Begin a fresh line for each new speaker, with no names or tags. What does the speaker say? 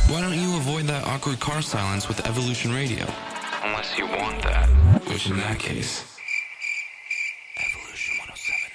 Why don't you avoid that awkward car silence with Evolution Radio?
Unless you want that.
Which in that case... Evolution 107.